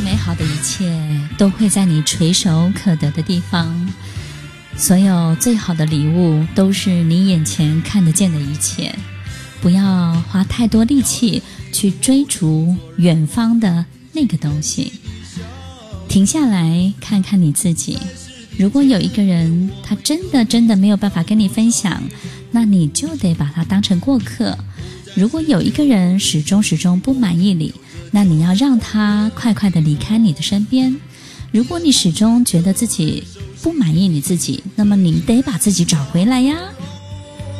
美好的一切都会在你垂手可得的地方，所有最好的礼物都是你眼前看得见的一切。不要花太多力气去追逐远方的那个东西，停下来看看你自己。如果有一个人他真的没有办法跟你分享，那你就得把他当成过客。如果有一个人始终不满意你，那你要让他快的离开你的身边。如果你始终觉得自己不满意你自己，那么你得把自己找回来呀。